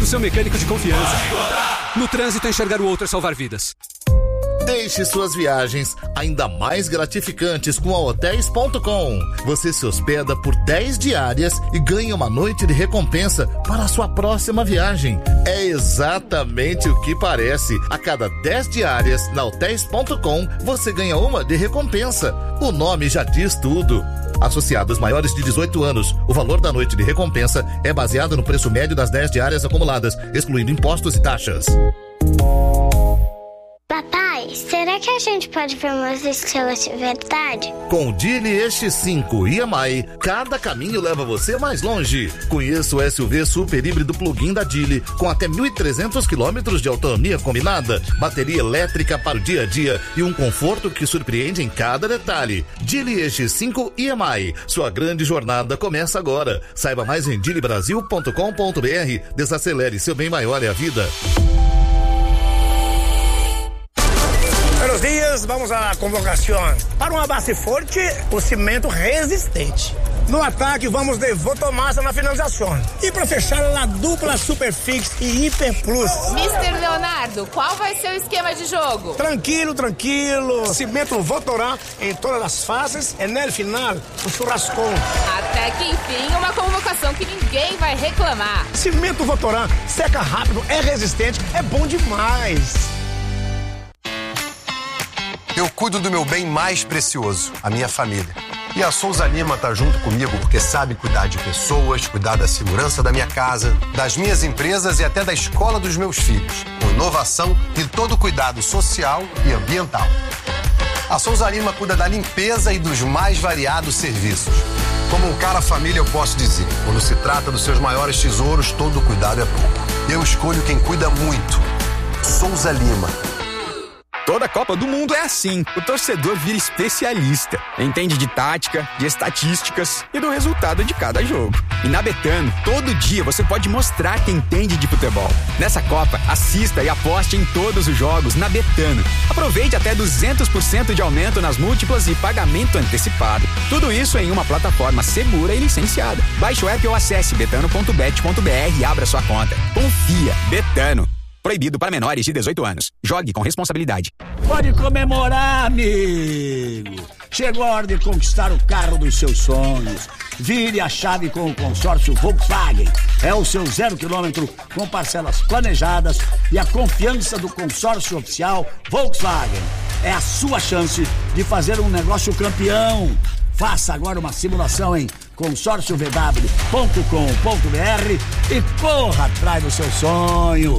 do seu mecânico de confiança. No trânsito, enxergar o outro é salvar vidas. Deixe suas viagens ainda mais gratificantes com a Hotéis.com. Você se hospeda por 10 diárias e ganha uma noite de recompensa para a sua próxima viagem. É exatamente o que parece. A cada 10 diárias na Hotéis.com, você ganha uma de recompensa. O nome já diz tudo. Associados maiores de 18 anos, o valor da noite de recompensa é baseado no preço médio das 10 diárias acumuladas, excluindo impostos e taxas. Papai, será que a gente pode ver umas estrelas de verdade? Com o Geely EX5 EMI, cada caminho leva você mais longe. Conheça o SUV super híbrido plug-in da Geely, com até 1.300 km de autonomia combinada, bateria elétrica para o dia a dia e um conforto que surpreende em cada detalhe. Geely EX5 EMI, sua grande jornada começa agora. Saiba mais em geelybrasil.com.br. Desacelere, seu bem maior é a vida. Buenos dias, vamos à convocação. Para uma base forte, o cimento resistente. No ataque, vamos de Votomassa na finalização. E para fechar, a dupla Superfix e Hiper Plus. Mr. Leonardo, qual vai ser o esquema de jogo? Tranquilo. Cimento Votorá em todas as fases e no final, o churrascão. Até que enfim, uma convocação que ninguém vai reclamar. Cimento Votorá seca rápido, é resistente, é bom demais. Eu cuido do meu bem mais precioso, a minha família. E a Souza Lima tá junto comigo porque sabe cuidar de pessoas, cuidar da segurança da minha casa, das minhas empresas e até da escola dos meus filhos, com inovação e todo cuidado social e ambiental. A Souza Lima cuida da limpeza e dos mais variados serviços. Como um cara família, eu posso dizer, quando se trata dos seus maiores tesouros, todo cuidado é pouco. Eu escolho quem cuida muito. Souza Lima. Toda Copa do Mundo é assim. O torcedor vira especialista. Entende de tática, de estatísticas e do resultado de cada jogo. E na Betano, todo dia você pode mostrar quem entende de futebol. Nessa Copa, assista e aposte em todos os jogos na Betano. Aproveite até 200% de aumento nas múltiplas e pagamento antecipado. Tudo isso em uma plataforma segura e licenciada. Baixe o app ou acesse betano.bet.br e abra sua conta. Confia. Betano. Proibido para menores de 18 anos. Jogue com responsabilidade. Pode comemorar, amigo. Chegou a hora de conquistar o carro dos seus sonhos. Vire a chave com o consórcio Volkswagen. É o seu 0 km com parcelas planejadas e a confiança do consórcio oficial Volkswagen. É a sua chance de fazer um negócio campeão. Faça agora uma simulação em consórciovw.com.br e corra atrás do seu sonho.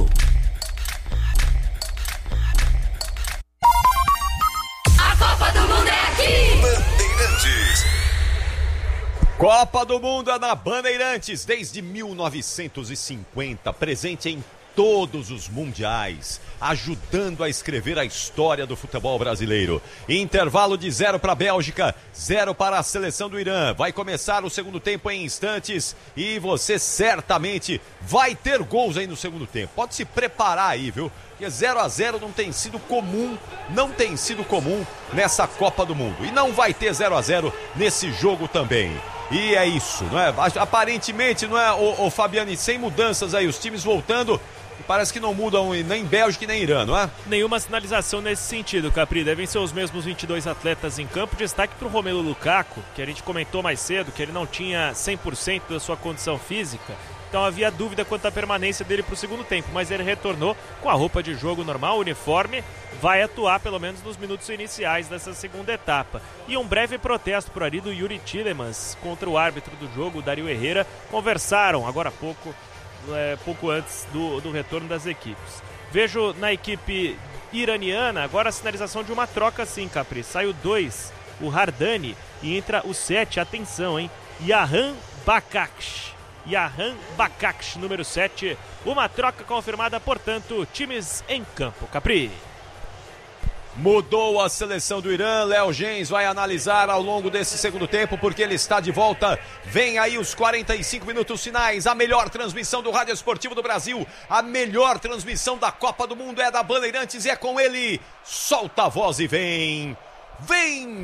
Copa do Mundo é na Bandeirantes desde 1950, presente em todos os mundiais, ajudando a escrever a história do futebol brasileiro. Intervalo de 0 para a Bélgica, 0 para a seleção do Irã. Vai começar o segundo tempo em instantes e você certamente vai ter gols aí no segundo tempo. Pode se preparar aí, viu? Porque 0-0 não tem sido comum nessa Copa do Mundo. E não vai ter 0-0 nesse jogo também. E é isso, não é? Aparentemente, não é, o Fabiane, sem mudanças aí, os times voltando, parece que não mudam nem Bélgica e nem Irã, não é? Nenhuma sinalização nesse sentido, Capri. Devem ser os mesmos 22 atletas em campo. Destaque para o Romelu Lukaku, que a gente comentou mais cedo, que ele não tinha 100% da sua condição física. Então havia dúvida quanto à permanência dele para o segundo tempo, mas ele retornou com a roupa de jogo normal, uniforme, vai atuar pelo menos nos minutos iniciais dessa segunda etapa. E um breve protesto por ali do Yuri Tillemans contra o árbitro do jogo, Dario Herrera. Conversaram agora há pouco, pouco antes do retorno das equipes. Vejo na equipe iraniana agora a sinalização de uma troca sim, Capri. Sai o 2, o Hardani, e entra o 7, atenção, hein? Yahan Bakaksh, número 7. Uma troca confirmada, portanto, times em campo. Capri. Mudou a seleção do Irã. Léo Gens vai analisar ao longo desse segundo tempo, porque ele está de volta. Vem aí os 45 minutos finais. A melhor transmissão do Rádio Esportivo do Brasil. A melhor transmissão da Copa do Mundo é da Bandeirantes e é com ele. Solta a voz e vem. Vem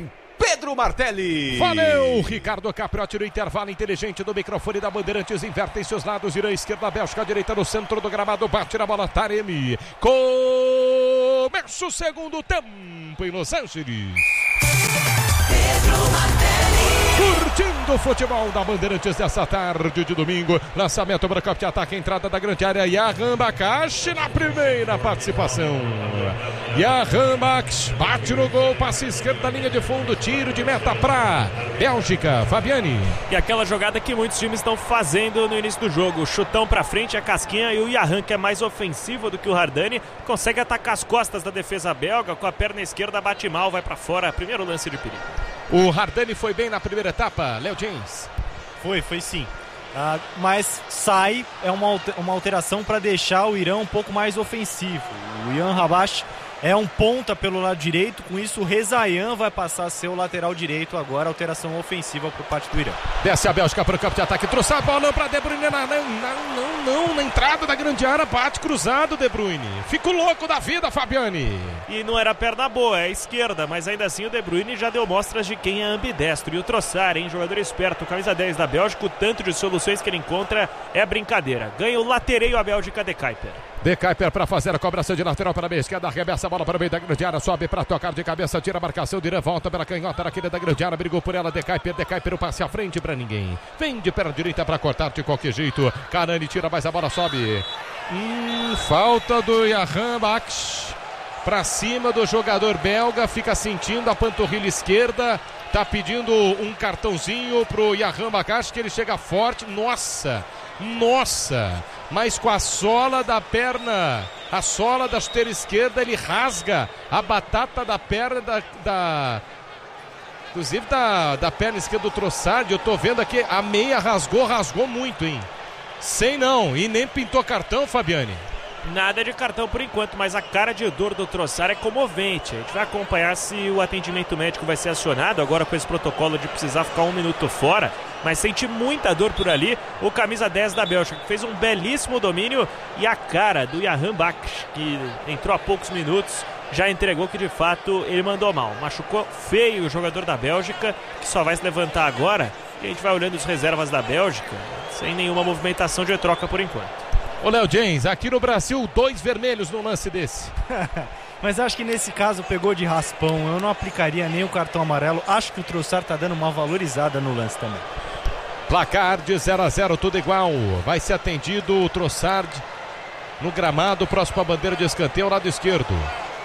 Pedro Martelli. Valeu, Ricardo Capriotti no intervalo inteligente do microfone da Bandeirantes. Invertem seus lados, Irã esquerda, Bélgica direita no centro do gramado. Bate na bola, Taremi. Começa o segundo tempo em Los Angeles. Pedro Martelli. Curtindo o futebol da Bandeirantes dessa tarde de domingo. Lançamento para o campo de ataque, entrada da grande área. Yahan Bakashi na primeira participação. Yahan Bakashi bate no gol, passe esquerdo da linha de fundo, tiro de meta para Bélgica. Fabiani. E aquela jogada que muitos times estão fazendo no início do jogo. Chutão para frente, a casquinha, e o Yahan, que é mais ofensivo do que o Hardani, consegue atacar as costas da defesa belga. Com a perna esquerda bate mal, vai para fora. Primeiro lance de perigo. O Hardani foi bem na primeira etapa, Léo James. Foi sim. Mas sai, é uma alteração para deixar o Irã um pouco mais ofensivo. O Yahan Bakashi é um ponta pelo lado direito, com isso o Rezaïan vai passar a ser o lateral direito agora, alteração ofensiva por parte do Irã. Desce a Bélgica para o campo de ataque, trouxe a bola para De Bruyne, não, na entrada da grande área, bate cruzado De Bruyne. Fico louco da vida, Fabiani. E não era perna boa, é esquerda, mas ainda assim o De Bruyne já deu mostras de quem é ambidestro. E o Trossard, hein, jogador esperto, camisa 10 da Bélgica, o tanto de soluções que ele encontra é brincadeira. Ganha o latereio a Bélgica, De Kuyper. De Kuyper para fazer a cobrança de lateral para a meia esquerda, arremessa a bola para o meio da grande área, sobe para tocar de cabeça, tira a marcação de Irã, volta pela canhota naquele da grande área, brigou por ela, De Kuyper o passe à frente para ninguém, vem de perna direita para cortar de qualquer jeito, Karani tira mais a bola, sobe, falta do Yahan Bakashi, para cima do jogador belga, fica sentindo a panturrilha esquerda, tá pedindo um cartãozinho pro Yahan Bakashi, que ele chega forte, nossa, mas com a sola da perna, a sola da chuteira esquerda, ele rasga a batata da perna inclusive da perna esquerda do Trossard. Eu tô vendo aqui, a meia rasgou muito, hein? Sei não, e nem pintou cartão, Fabiani. Nada de cartão por enquanto, mas a cara de dor do Trossard é comovente. A gente vai acompanhar se o atendimento médico vai ser acionado agora com esse protocolo de precisar ficar 1 minuto fora, mas sente muita dor por ali. O camisa 10 da Bélgica, que fez um belíssimo domínio, e a cara do Yahan Bakashi, que entrou há poucos minutos, já entregou que de fato ele mandou mal. Machucou feio o jogador da Bélgica, que só vai se levantar agora. E a gente vai olhando os reservas da Bélgica, sem nenhuma movimentação de troca por enquanto. Ô Léo James, aqui no Brasil 2 vermelhos no lance desse. Mas acho que nesse caso pegou de raspão, eu não aplicaria nem o cartão amarelo. Acho que o Trossard tá dando uma valorizada no lance também. Placar de 0-0, tudo igual. Vai ser atendido o Trossard no gramado, próximo à bandeira de escanteio, ao lado esquerdo.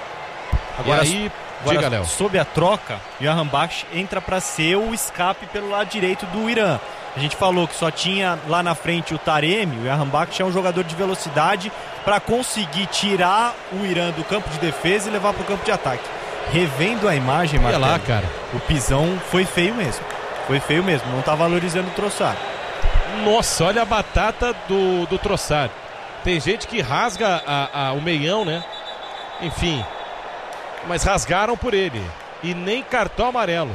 Agora, diga, Léo. Sob a troca, o Yahan Bakashi entra para ser o escape pelo lado direito do Irã. A gente falou que só tinha lá na frente o Taremi. O Yahan Bakashi é um jogador de velocidade para conseguir tirar o Irã do campo de defesa e levar para o campo de ataque. Revendo a imagem, Marcelo, lá, cara, o pisão foi feio mesmo. Não tá valorizando o Trossard. Nossa, olha a batata do Trossard. Tem gente que rasga o meião, né? Enfim, mas rasgaram por ele. E nem cartão amarelo.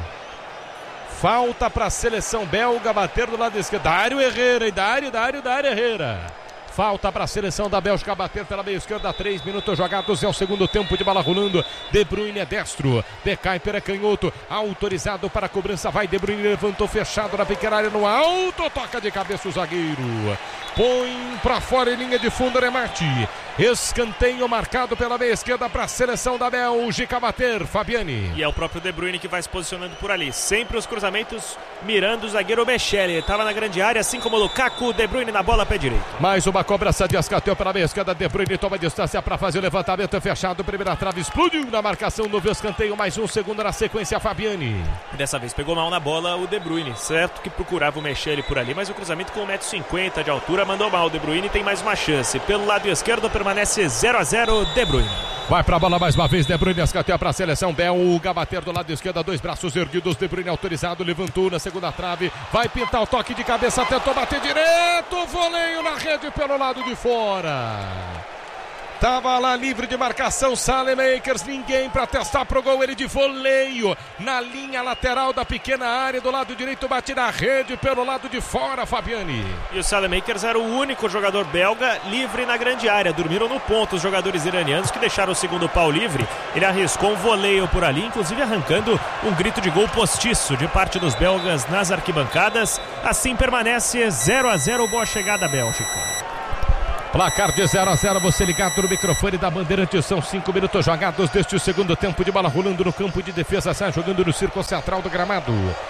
Falta para a seleção belga bater do lado esquerdo. Dário Herrera, Dário Herrera. Falta para a seleção da Bélgica bater pela meia esquerda. 3 minutos jogados, é o segundo tempo de bola rolando. De Bruyne é destro, De Kuyper é canhoto. Autorizado para a cobrança, vai De Bruyne, levantou fechado na pequena área no alto. Toca de cabeça o zagueiro. Põe para fora em linha de fundo, remate. Escanteio marcado pela meia esquerda para a seleção da Bélgica bater, Fabiani. E é o próprio De Bruyne que vai se posicionando por ali. Sempre os cruzamentos mirando o zagueiro Mechele. Estava na grande área, assim como o Lukaku. De Bruyne na bola, pé direito. Mais uma cobrança de escanteio pela meia esquerda. De Bruyne toma distância para fazer o levantamento fechado. Primeira trave explodiu na marcação, novo escanteio. Mais um segundo na sequência, Fabiani. E dessa vez pegou mal na bola o De Bruyne. Certo que procurava o Mechele por ali, mas o cruzamento com 1,50 m de altura mandou mal. O De Bruyne tem mais uma chance. Pelo lado esquerdo permanece 0-0, De Bruyne. Vai pra bola mais uma vez, De Bruyne, escanteio para a seleção belga, bater do lado esquerdo, 2 braços erguidos, De Bruyne autorizado, levantou na segunda trave, vai pintar o toque de cabeça, tentou bater direto, voleio na rede pelo lado de fora. Tava lá livre de marcação, Saelemaekers, ninguém para testar pro gol, ele de voleio, na linha lateral da pequena área, do lado direito, bate na rede pelo lado de fora, Fabiani. E o Saelemaekers era o único jogador belga livre na grande área, dormiram no ponto os jogadores iranianos que deixaram o segundo pau livre, ele arriscou um voleio por ali, inclusive arrancando um grito de gol postiço de parte dos belgas nas arquibancadas, assim permanece 0-0, boa chegada Bélgica. Placar de 0-0, você ligado no microfone da Bandeirantes, são 5 minutos jogados deste segundo tempo de bola rolando no campo de defesa, sai jogando no círculo central do gramado.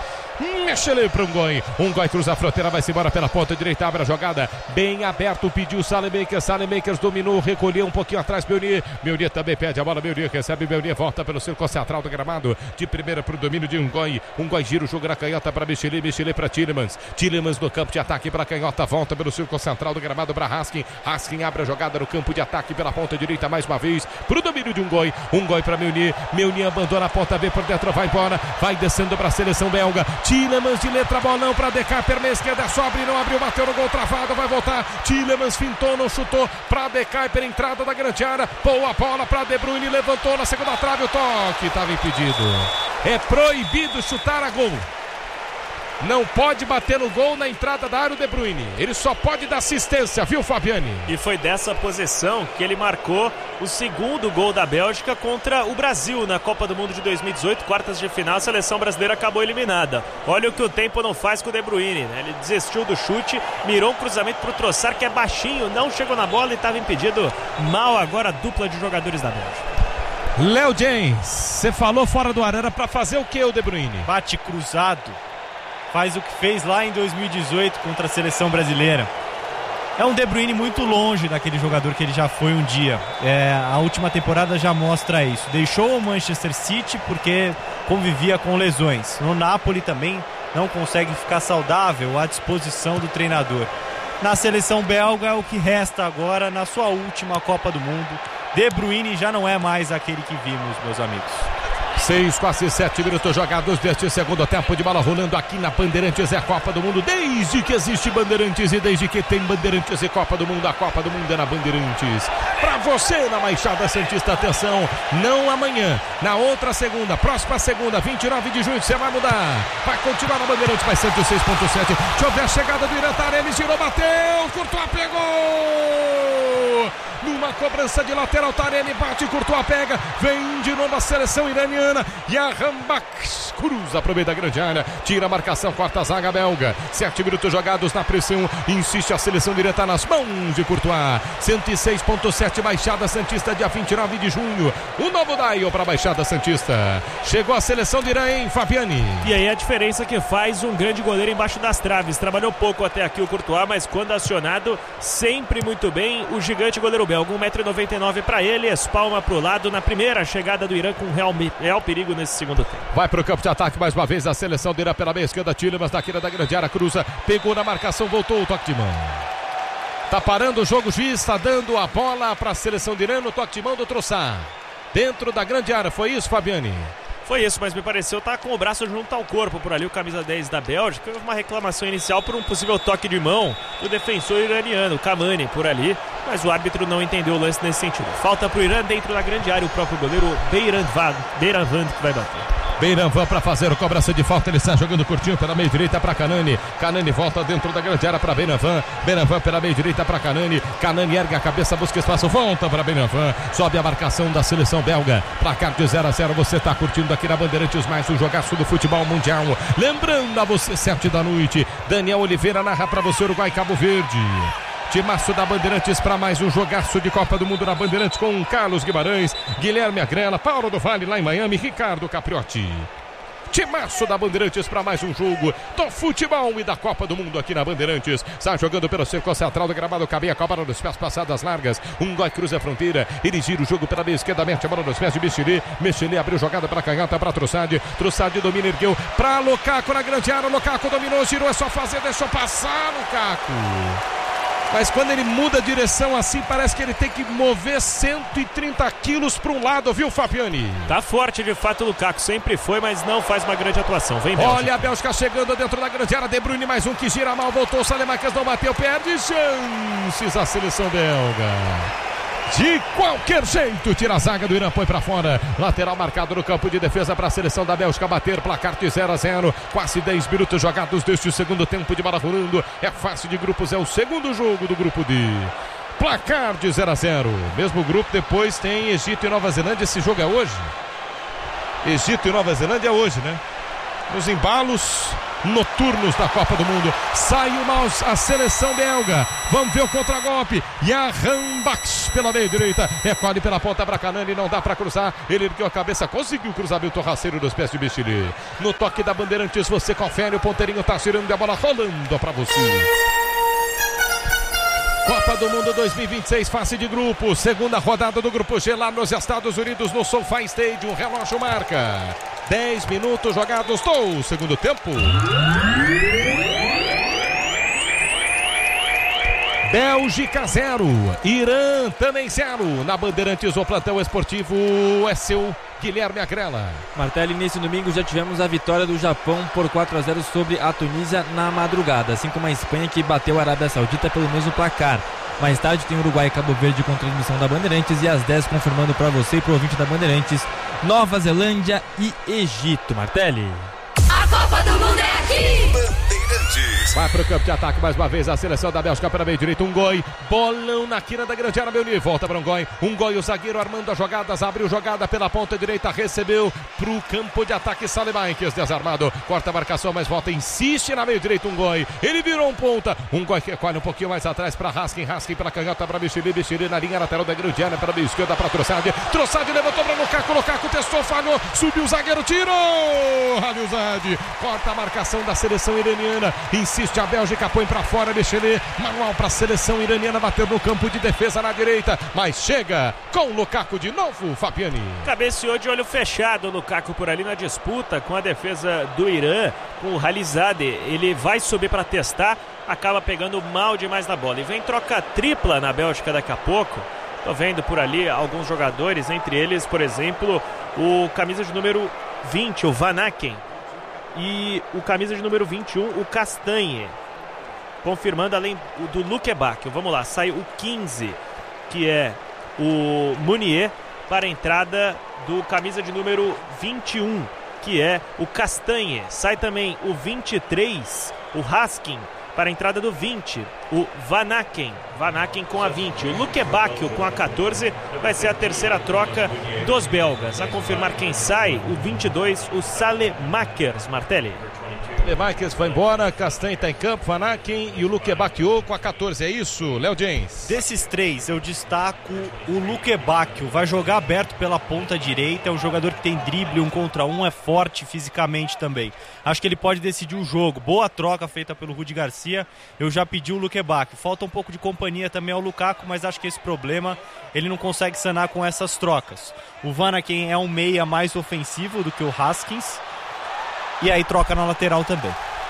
Mexele para um goi cruza a fronteira, vai-se embora pela ponta direita, abre a jogada, bem aberto, pediu Saelemaekers dominou, recolheu um pouquinho atrás, Meunier também pede a bola, Meunier recebe, Meunier volta pelo círculo central do gramado, de primeira para o domínio de um goi gira o jogo na canhota para Mexele para Tielemans no campo de ataque para a canhota, volta pelo círculo central do gramado para Raskin abre a jogada no campo de ataque pela ponta direita mais uma vez, para o domínio de um goi para Meunier abandona a ponta, vem por dentro, vai embora, vai descendo para a seleção belga, Tielemans de letra, bolão para DK, perna esquerda, sobe, não abriu, bateu no gol travado, vai voltar, Tielemans fintou, não chutou, para DK pela entrada da grande área, boa bola para De Bruyne, levantou na segunda trave, o toque, estava impedido. É proibido chutar a gol. Não pode bater no gol na entrada da área o De Bruyne. Ele só pode dar assistência, viu, Fabiani? E foi dessa posição que ele marcou o segundo gol da Bélgica contra o Brasil na Copa do Mundo de 2018, quartas de final, a seleção brasileira acabou eliminada. Olha o que o tempo não faz com o De Bruyne, né? Ele desistiu do chute, mirou um cruzamento pro Trossard, que é baixinho, não chegou na bola e estava impedido. Mal agora a dupla de jogadores da Bélgica. Léo James, você falou fora do ar, era pra fazer o que o De Bruyne? Bate cruzado. Faz o que fez lá em 2018 contra a seleção brasileira. É um De Bruyne muito longe daquele jogador que ele já foi um dia. A última temporada já mostra isso. Deixou o Manchester City porque convivia com lesões. No Napoli também não consegue ficar saudável à disposição do treinador. Na seleção belga, o que resta agora na sua última Copa do Mundo. De Bruyne já não é mais aquele que vimos, meus amigos. 6, quase 7 minutos jogados deste segundo tempo de bola rolando aqui na Bandeirantes. É a Copa do Mundo desde que existe Bandeirantes e desde que tem Bandeirantes e Copa do Mundo. A Copa do Mundo é na Bandeirantes. Pra você na Baixada Santista, atenção, não amanhã, na outra segunda, próxima segunda, 29 de junho, você vai mudar. Vai continuar na Bandeirantes, vai 106.7. Deixa eu ver a chegada do Irã, Taremi girou, bateu, Courtois pegou! Numa cobrança de lateral, Taremi bate, Courtois pega, vem de novo a seleção iraniana e a Rambach cruza pro meio da grande área, tira a marcação, corta a zaga belga. 7 minutos jogados na pressão, insiste a seleção direta nas mãos de Courtois. 106.7 Baixada Santista, dia 29 de junho. O novo dial para Baixada Santista. Chegou a seleção de Irã, hein, Fabiani? E aí a diferença que faz um grande goleiro embaixo das traves. Trabalhou pouco até aqui o Courtois, mas quando acionado, sempre muito bem. O gigante goleiro belga, 1,99 m para ele, espalma pro lado na primeira chegada do Irã com real perigo nesse segundo tempo. Vai pro campo de ataque mais uma vez a seleção do Irã pela meia esquerda, Tielemans na quina da grande área, cruza, pegou na marcação, voltou o toque de mão. Tá parando o jogo, o juiz está dando a bola para a seleção do Irã no toque de mão do Trossard. Dentro da grande área, foi isso, Fabiani? Foi isso, mas me pareceu estar com o braço junto ao corpo por ali, o camisa 10 da Bélgica. Houve uma reclamação inicial por um possível toque de mão do defensor iraniano, Cavani, por ali, mas o árbitro não entendeu o lance nesse sentido. Falta para o Irã dentro da grande área, o próprio goleiro Beiranvand que vai bater. Beiranvand para fazer a cobrança de falta, ele está jogando curtinho pela meia direita para Kanani. Kanani volta dentro da grande área para Beiranvand. Beiranvand pela meia direita para Kanani. Kanani ergue a cabeça, busca espaço, volta para Beiranvand. Sobe a marcação da seleção belga. Placar de 0-0, você está curtindo aqui na Bandeirantes mais um jogaço do futebol mundial. Lembrando a você, 7 da noite, Daniel Oliveira narra para você Uruguai e Cabo Verde. Timaço da Bandeirantes para mais um jogaço de Copa do Mundo na Bandeirantes com Carlos Guimarães, Guilherme Agrela, Paulo do Vale lá em Miami, Ricardo Capriotti. Timaço da Bandeirantes para mais um jogo do futebol e da Copa do Mundo aqui na Bandeirantes. Está jogando pelo círculo central do gramado, cabia a bola nos pés, passadas largas. Um gol cruza a fronteira, ele gira o jogo pela meia esquerda, mete a bola nos pés de Mexele. Mexele abriu jogada para a canhota para Trossard. Trossard domina, ergueu para Lukaku na grande área. Lukaku dominou, girou, é só fazer, deixou passar Lukaku. Mas quando ele muda a direção assim, parece que ele tem que mover 130 quilos para um lado, viu, Fabiani? Tá forte de fato o Lukaku, sempre foi, mas não faz uma grande atuação. Vem Bélgica. Olha a Bélgica chegando dentro da grande área, De Bruyne mais um que gira mal, voltou, Saelemaekers não bateu, perde chances a seleção belga. De qualquer jeito, tira a zaga do Irã, põe pra fora. Lateral marcado no campo de defesa para a seleção da Bélgica bater. Placar de 0-0. Quase 10 minutos jogados deste segundo tempo de bola rolando. É fase de grupos, é o segundo jogo do grupo D. Placar de 0-0. Mesmo grupo, depois tem Egito e Nova Zelândia. Esse jogo é hoje? Egito e Nova Zelândia é hoje, né? Nos embalos noturnos da Copa do Mundo. Saiu mal a seleção belga. Vamos ver o contragolpe. Jahanbakhsh pela meia direita. Recolhe pela ponta Bracanani. Não dá para cruzar. Ele ergueu a cabeça. Conseguiu o cruzamento rasteiro dos pés de Bichili. No toque da Bandeirantes, você confere. O ponteirinho tá tirando a bola rolando para você. Copa do Mundo 2026, fase de grupo. Segunda rodada do grupo G lá nos Estados Unidos, no SoFi Stadium. O relógio marca 10 minutos jogados do segundo tempo. Bélgica 0, Irã também 0. Na Bandeirantes, o plantão esportivo é seu, Guilherme Agrela. Martelli, nesse domingo já tivemos a vitória do Japão por 4-0 sobre a Tunísia na madrugada, assim como a Espanha, que bateu a Arábia Saudita pelo mesmo placar. Mais tarde tem Uruguai e Cabo Verde com transmissão da Bandeirantes, e às 10 confirmando para você e para o ouvinte da Bandeirantes, Nova Zelândia e Egito. Martelli. A Copa do Mundo é aqui! Bandeirantes. Vai pro campo de ataque mais uma vez a seleção da Bélgica pela meio direito. Goi, bolão na quina da grande área, Meuni. Volta para Goi, o zagueiro armando as jogadas, abriu jogada pela ponta direita, recebeu pro campo de ataque Salemaikers, desarmado, corta a marcação, mas volta, insiste na meio direito. Goi, ele virou ponta. Goi que recolhe um pouquinho mais atrás para Raskin pela canhota para Bichili na linha lateral da grande área, pela meio esquerda para Trossard levantou para Lukaku testou, falhou, subiu o zagueiro, tirou Halilzade, corta a marcação da seleção iraniana, insiste a Bélgica, põe pra fora, Bichili, manual pra seleção iraniana, bateu no campo de defesa na direita, mas chega com o Lukaku de novo, Fabiani. Cabeceou de olho fechado o Lukaku por ali na disputa com a defesa do Irã, com o Halilzade. Ele vai subir para testar, acaba pegando mal demais na bola e vem troca tripla na Bélgica daqui a pouco. Tô vendo por ali alguns jogadores, entre eles, por exemplo, o camisa de número 20, o Van Aken, e o camisa de número 21, o Castanhe, confirmando além do Lukebakio. Vamos lá, sai o 15, que é o Munier, para a entrada do camisa de número 21, que é o Castanhe. Sai também o 23, o Raskin, para a entrada do 20, o Van Aken com a 20, o Lukebakio com a 14, vai ser a terceira troca dos belgas. A confirmar quem sai, o 22, o Salemaikers, Martelli. Salemaikers vai embora, Castanhe está em campo, Van Aken e o Lukebakio com a 14, é isso, Léo James? Desses três, eu destaco o Lukebakio, vai jogar aberto pela ponta direita, é um jogador que tem drible, 1 contra 1, é forte fisicamente também. Acho que ele pode decidir o jogo, boa troca feita pelo Rudi Garcia, eu já pedi o Lukebakio. Falta um pouco de companhia também ao Lukaku, mas acho que esse problema ele não consegue sanar com essas trocas. O Van Aken é um meia mais ofensivo do que o Haskins, e aí troca na lateral também.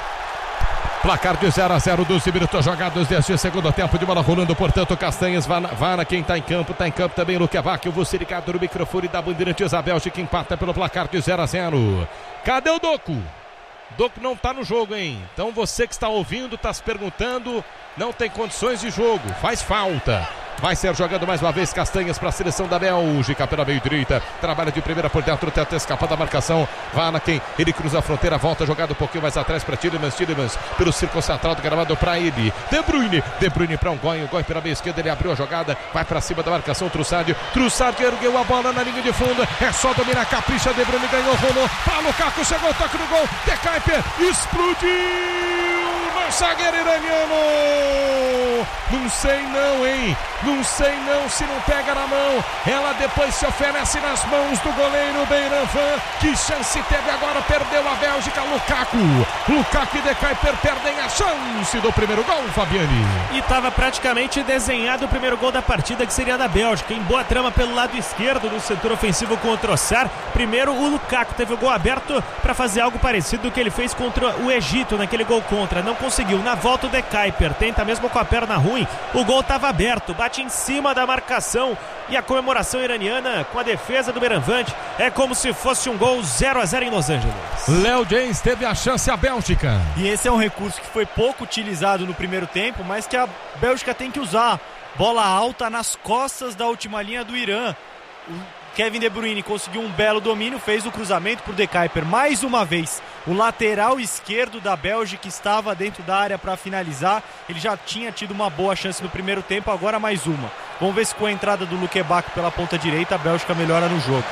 Placar de 0-0 12 minutos jogados deste segundo tempo de bola rolando, portanto, Castanhas, Vana, quem está em campo também, Lukebakio, você ligado no microfone da Bandeirantes, a Bélgica empata pelo placar de 0-0. Cadê o Doku? Doku não está no jogo, hein? Então você que está ouvindo, está se perguntando, não tem condições de jogo, faz falta. Vai ser jogando mais uma vez Castanhas para a seleção da Bélgica pela meio direita. Trabalha de primeira por dentro, tenta escapar da marcação. Vanaken, ele cruza a fronteira, volta jogado um pouquinho mais atrás para Tielemans pelo círculo central do gramado para ele. De Bruyne para Goi pela meia esquerda, ele abriu a jogada, vai para cima da marcação. Trussard ergueu a bola na linha de fundo, é só dominar, capricha. De Bruyne ganhou, rolou para Lukaku, chegou o toque no gol. De Kuyper explodiu no zagueiro iraniano. Não sei não, hein? Não sei não se não pega na mão. Ela depois se oferece nas mãos do goleiro Beiranfan. Que chance teve agora? Perdeu a Bélgica. Lukaku e De Kuyper perdem a chance do primeiro gol, Fabiani. E estava praticamente desenhado o primeiro gol da partida, que seria da Bélgica. Em boa trama pelo lado esquerdo do setor ofensivo com o Trossard. Primeiro o Lukaku teve o gol aberto para fazer algo parecido do que ele fez contra o Egito naquele gol contra. Não conseguiu. Na volta o De Kuyper tenta mesmo com a perna ruim. O gol estava aberto. Bate em cima da marcação e a comemoração iraniana com a defesa do Beiranvand é como se fosse um gol 0-0 em Los Angeles. Léo James teve a chance a Bélgica. E esse é um recurso que foi pouco utilizado no primeiro tempo, mas que a Bélgica tem que usar. bola alta nas costas da última linha do Irã. O Kevin De Bruyne conseguiu um belo domínio, fez o cruzamento pro De Kuyper. Mais uma vez, o lateral esquerdo da Bélgica estava dentro da área para finalizar. Ele já tinha tido uma boa chance no primeiro tempo, agora mais uma. Vamos ver se com a entrada do Luque Bacchio pela ponta direita, a Bélgica melhora no jogo.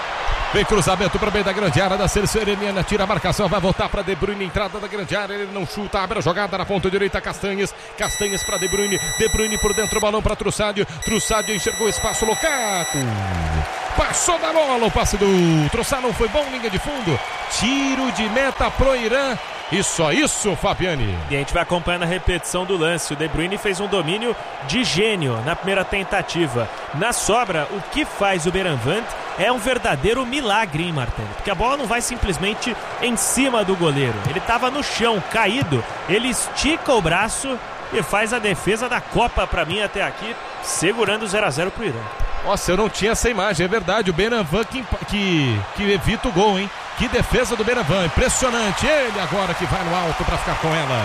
Vem cruzamento para o meio da grande área da seleção iraniana, tira a marcação, vai voltar para De Bruyne, entrada da grande área, ele não chuta, abre a jogada na ponta direita, Castanhas para De Bruyne por dentro, o balão para Trossard enxergou espaço, Lukaku, passou da bola, o passe do Trossard não foi bom, linha de fundo, tiro de meta pro Irã. E só isso, Fabiani. E a gente vai acompanhando a repetição do lance. O De Bruyne fez um domínio de gênio na primeira tentativa. Na sobra, o que faz o Beranvant é um verdadeiro milagre, hein, Martelo? Porque a bola não vai simplesmente em cima do goleiro. Ele estava no chão, caído. Ele estica o braço e faz a defesa da Copa para mim até aqui, segurando o 0-0 pro Irã. Nossa, eu não tinha essa imagem, é verdade. O Beranvant que evita o gol, hein? Que defesa do Beranvant, impressionante. Ele agora que vai no alto para ficar com ela.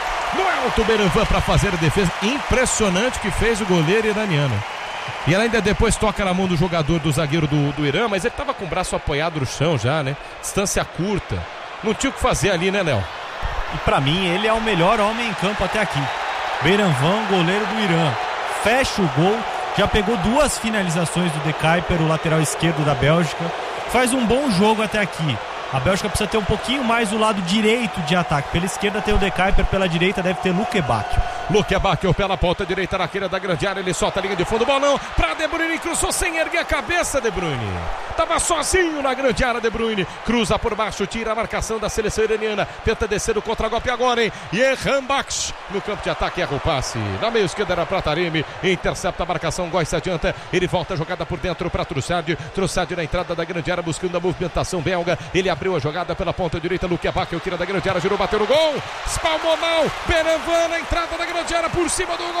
No alto o Beranvant para fazer a defesa. Impressionante que fez o goleiro iraniano. E ela ainda depois toca na mão do jogador, do zagueiro do Irã, mas ele estava com o braço apoiado no chão já, né? Distância curta. Não tinha o que fazer ali, né, Léo? E para mim ele é o melhor homem em campo até aqui. Beranvant, goleiro do Irã. Fecha o gol. Já pegou 2 finalizações do De Kuyper, o lateral esquerdo da Bélgica. Faz um bom jogo até aqui. A Bélgica precisa ter um pouquinho mais o lado direito de ataque. Pela esquerda tem o De Kuyper, pela direita deve ter Luque Bacchio. Luque Bacchio pela ponta direita na queira da grande área. Ele solta a linha de fundo, bolão para De Bruyne, cruzou sem erguer a cabeça, De Bruyne. Tava sozinho na grande área, De Bruyne. Cruza por baixo, tira a marcação da seleção iraniana. Tenta descer o contra-golpe agora, hein? Yerhan Baksh no campo de ataque, erra o passe. Na meia esquerda era para Taremi. Intercepta a marcação, Góis se adianta. Ele volta a jogada por dentro para Trossard. Trossard na entrada da grande área, buscando a movimentação belga. Ele abriu a jogada pela ponta direita. Luque Bacchio, tira da grande área, girou, bateu no gol. Espalmou mal. Beranvant na entrada da grande área, por cima do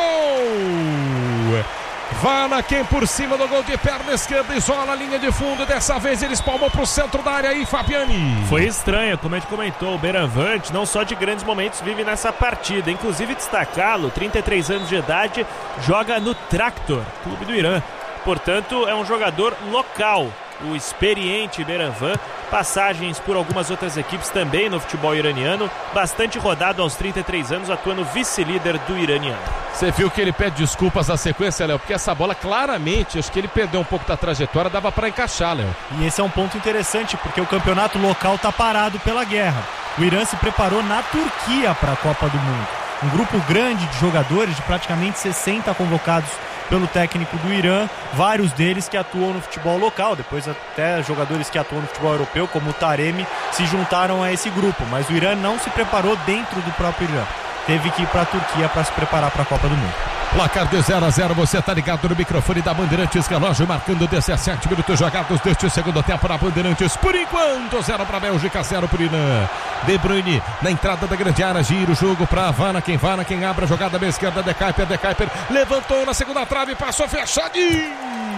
gol. Vanaken por cima do gol de perna esquerda, isola a linha de fundo. Dessa vez ele espalmou para o centro da área aí, Fabiani. Foi estranho, como a gente comentou. O Beranvant, não só de grandes momentos, vive nessa partida. Inclusive destacá-lo, 33 anos de idade, joga no Tractor, clube do Irã. Portanto, é um jogador local. O experiente Beranvant, passagens por algumas outras equipes também no futebol iraniano, bastante rodado aos 33 anos, atuando vice-líder do iraniano. Você viu que ele pede desculpas na sequência, Léo, porque essa bola claramente, acho que ele perdeu um pouco da trajetória, dava para encaixar, Léo. E esse é um ponto interessante, porque o campeonato local está parado pela guerra. O Irã se preparou na Turquia para a Copa do Mundo. Um grupo grande de jogadores, de praticamente 60 convocados pelo técnico do Irã, vários deles que atuam no futebol local, depois até jogadores que atuam no futebol europeu, como o Taremi, se juntaram a esse grupo, mas o Irã não se preparou dentro do próprio Irã, teve que ir para a Turquia para se preparar para a Copa do Mundo. Placar de 0-0, você tá ligado no microfone da Bandeirantes, relógio marcando 17 minutos jogados deste segundo tempo na Bandeirantes. Por enquanto, 0 para a Bélgica, 0 para o Irã. De Bruyne na entrada da grande área, gira o jogo para Vanaken abre a jogada à esquerda, De Kuyper levantou na segunda trave, passou fechadinho,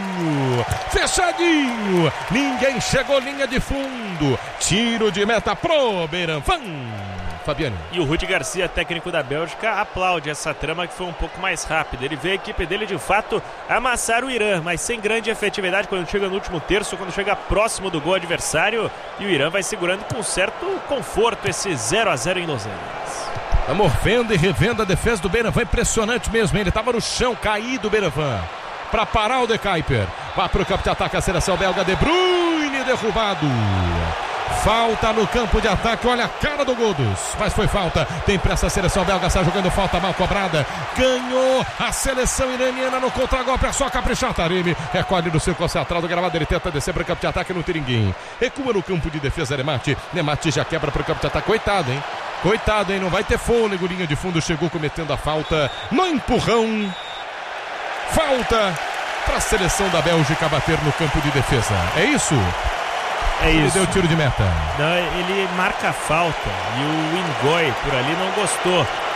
ninguém chegou, linha de fundo, tiro de meta pro Beranvant. Fabiano. E o Rudi Garcia, técnico da Bélgica, aplaude essa trama que foi um pouco mais rápida. Ele vê a equipe dele de fato amassar o Irã, mas sem grande efetividade quando chega no último terço, quando chega próximo do gol adversário, e o Irã vai segurando com certo conforto esse 0-0 em Los Angeles. Estamos vendo e revendo a defesa do Beranvant, impressionante mesmo, ele estava no chão, caído o Beranvant, para parar o De Kuyper, vai para o campo de ataque a seleção belga, De Bruyne derrubado. Falta no campo de ataque, olha a cara do Godus, mas foi falta, tem pressa a seleção belga, está jogando falta mal cobrada, ganhou a seleção iraniana no contragolpe, é só caprichar, Taremi, recolhe no círculo central do gramado, ele tenta descer para o campo de ataque, não tem ninguém, recua no campo de defesa, Nemati já quebra para o campo de ataque, coitado, hein, não vai ter fôlego, linha de fundo, chegou cometendo a falta, no empurrão, falta para a seleção da Bélgica bater no campo de defesa, é isso? É isso. Ele deu tiro de meta. Não, ele marca a falta e o Ingoi por ali não gostou.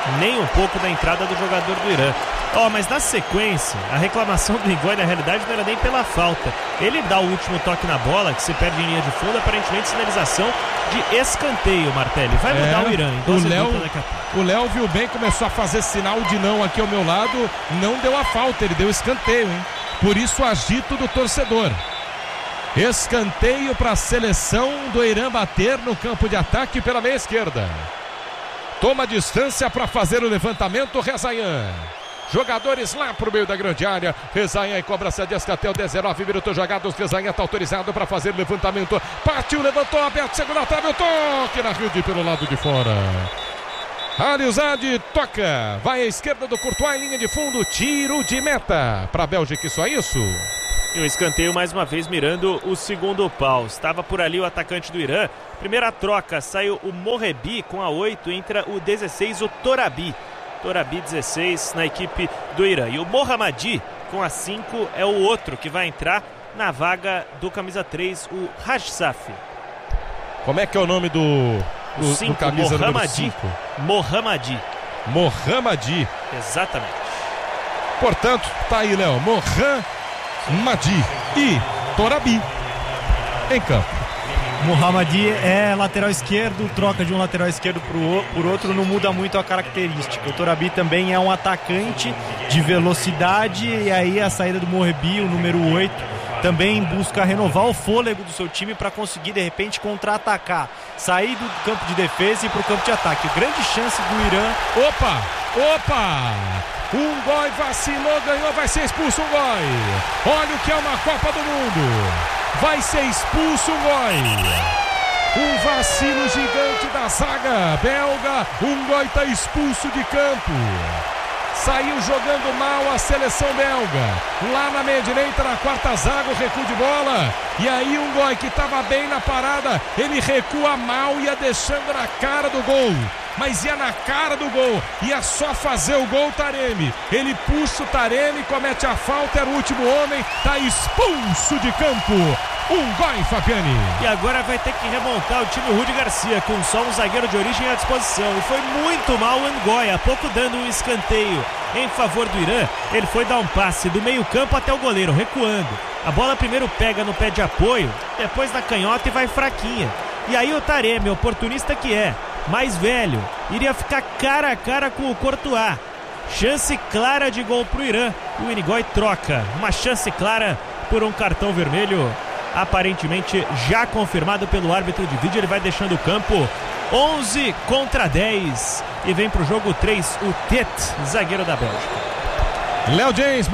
nem um pouco da entrada do jogador do Irã. Mas na sequência, a reclamação do N'Goi na realidade não era nem pela falta. Ele dá o último toque na bola, que se perde em linha de fundo, aparentemente sinalização de escanteio, Martelli. Vai mudar o Irã. O Léo viu bem, começou a fazer sinal de não aqui ao meu lado, não deu a falta, ele deu escanteio, hein? Por isso o agito do torcedor. Escanteio para a seleção do Irã bater no campo de ataque pela meia esquerda. Toma distância para fazer o levantamento, Rezaian. Jogadores lá pro meio da grande área. Rezaian e cobrança de escanteio, 19 minutos jogados. Rezaian está autorizado para fazer o levantamento. Partiu, levantou, aberto, segunda trave, o toque na rede pelo lado de fora. Aliuzade toca, vai à esquerda do Courtois em linha de fundo, tiro de meta para a Bélgica, só isso. E o escanteio mais uma vez mirando o segundo pau. Estava por ali o atacante do Irã. Primeira troca, saiu o Morebi com a 8, entra o 16, o Torabi. Torabi 16 na equipe do Irã. E o Mohammadi com a 5 é o outro que vai entrar na vaga do camisa 3, o Rajsaf. Como é que é o nome do camisa número 5? Mohammadi. Exatamente. Portanto, tá aí, Léo. Mohammadi e Torabi em campo. Mohammadi é lateral esquerdo, troca de um lateral esquerdo por outro, não muda muito a característica. O Torabi também é um atacante de velocidade, e aí a saída do Morebi, o número 8, também busca renovar o fôlego do seu time para conseguir de repente contra-atacar, sair do campo de defesa e para o campo de ataque. Grande chance do Irã. Opa! Um N'Goi vacilou, ganhou, vai ser expulso um N'Goi. Olha o que é uma Copa do Mundo. Vai ser expulso um N'Goi. Um vacilo gigante da zaga belga. Um N'Goi está expulso de campo. Saiu jogando mal a seleção belga. Lá na meia direita, na quarta zaga, o recuo de bola. E aí um N'Goi que estava bem na parada, ele recua mal, ia deixando na cara do gol. Mas ia na cara do gol, ia só fazer o gol Taremi. Ele puxa o Taremi, comete a falta, era o último homem, tá expulso de campo. Um N'Goi, Fabiani. E agora vai ter que remontar o time Rudi Garcia, com só um zagueiro de origem à disposição. E foi muito mal o N'Goi, há pouco dando um escanteio em favor do Irã. Ele foi dar um passe do meio campo até o goleiro, recuando. A bola primeiro pega no pé de apoio, depois na canhota e vai fraquinha. E aí o Taremi, oportunista que é, mais velho, iria ficar cara a cara com o Courtois. Chance clara de gol pro Irã. E o N'Goi troca. Uma chance clara por um cartão vermelho, aparentemente já confirmado pelo árbitro de vídeo. Ele vai deixando o campo. 11 contra 10. E vem pro jogo 3, o Tet, zagueiro da Bélgica. Léo James,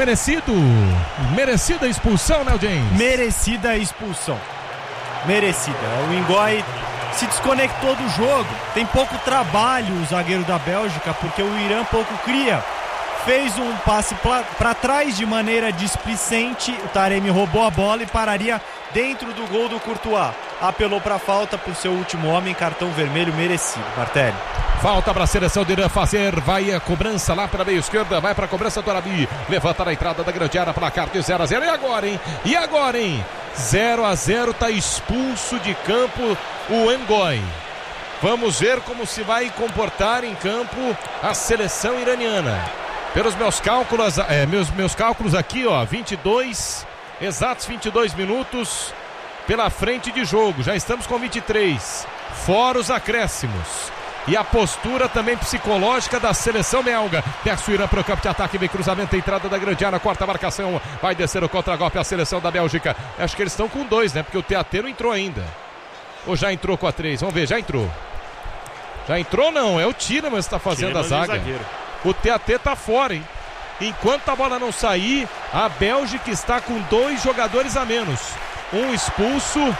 merecida expulsão, Léo James. Merecida expulsão. Merecida. O N'Goi se desconectou do jogo. Tem pouco trabalho o zagueiro da Bélgica, porque o Irã pouco cria. Fez um passe para trás de maneira displicente. O Taremi roubou a bola e pararia dentro do gol do Courtois. Apelou para falta por seu último homem, cartão vermelho merecido. Martelli. Falta para a seleção do Irã fazer, vai a cobrança lá para a meia esquerda, vai para a cobrança do Arabi, levanta na entrada da grande área, placar de 0-0, e agora, hein? 0-0, tá expulso de campo o N'Goi. Vamos ver como se vai comportar em campo a seleção iraniana. Pelos meus cálculos, meus cálculos aqui, ó, 22, exatos 22 minutos pela frente de jogo, já estamos com 23, fora os acréscimos. E a postura também psicológica da seleção belga. Desce o Irã para o campo de ataque, vem cruzamento, entrada da grande área, quarta marcação, vai descer o contra-golpe a seleção da Bélgica. Acho que eles estão com 2, né? Porque o TAT não entrou ainda. Ou já entrou com a 3? Vamos ver, já entrou. Já entrou não, é o Tielemans que está fazendo a zaga. O TAT tá fora, hein? Enquanto a bola não sair, a Bélgica está com 2 jogadores a menos. Um expulso.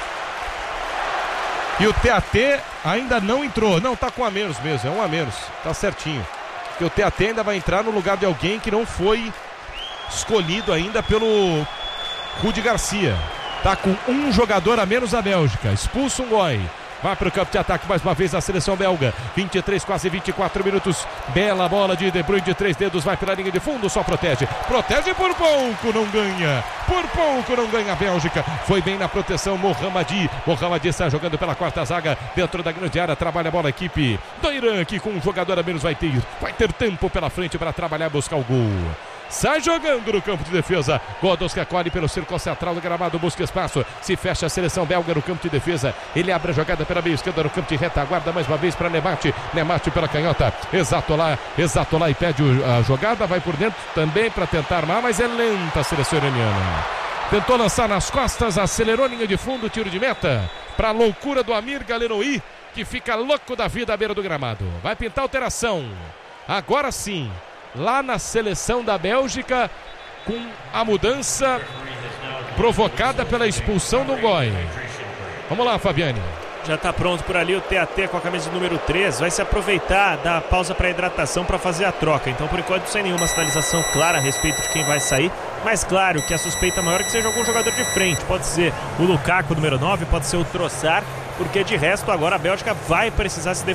E o TAT ainda não entrou. Não, tá com a menos mesmo, é um a menos. Tá certinho. Porque o TAT ainda vai entrar no lugar de alguém que não foi escolhido ainda pelo Rudi Garcia. Tá com um jogador a menos a Bélgica. Expulso um N'Goi. Vai para o campo de ataque mais uma vez a seleção belga. 23, quase 24 minutos. Bela bola de De Bruyne de 3 dedos. Vai pela linha de fundo, só protege. Protege por pouco, não ganha. Por pouco não ganha a Bélgica. Foi bem na proteção Mohamed. Mohamed está jogando pela quarta zaga. Dentro da grande área, trabalha a bola a equipe do Irã, que com um jogador a menos vai ter tempo pela frente para trabalhar e buscar o gol. Sai jogando no campo de defesa. Godowska colhe pelo círculo central do gramado, busca espaço. Se fecha a seleção belga no campo de defesa. Ele abre a jogada pela meia esquerda no campo de retaguarda mais uma vez para Nemate. Nemate pela canhota. Exato lá e pede a jogada. Vai por dentro também para tentar armar, mas é lenta a seleção iraniana. Tentou lançar nas costas, acelerou a linha de fundo, tiro de meta. Para a loucura do Amir Galenoui, que fica louco da vida à beira do gramado. Vai pintar alteração. Agora sim. Lá na seleção da Bélgica, com a mudança provocada pela expulsão do Goi. Vamos lá, Fabiane. Já está pronto por ali o TAT com a camisa número 3. Vai se aproveitar da pausa para hidratação para fazer a troca. Então, por enquanto, sem nenhuma sinalização clara a respeito de quem vai sair. Mas claro que a suspeita maior é que seja algum jogador de frente. Pode ser o Lukaku, número 9, pode ser o Trossard. Porque de resto, agora a Bélgica vai precisar se defender